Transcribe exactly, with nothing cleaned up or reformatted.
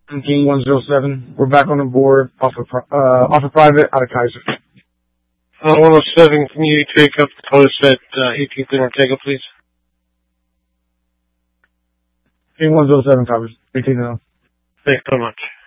King one zero seven. We're back on the board off of, uh, off of private out of Kaiser. Uh, one oh seven, can you take up the post at uh, eighteenth and Ortega, please? King one zero seven covers. eighteenth and Thanks so much.